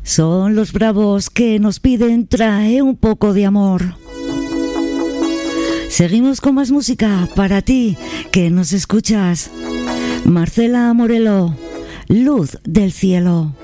Son los Bravos que nos piden trae un poco de amor. Seguimos con más música para ti que nos escuchas. Marcela Morelo, Luz del Cielo.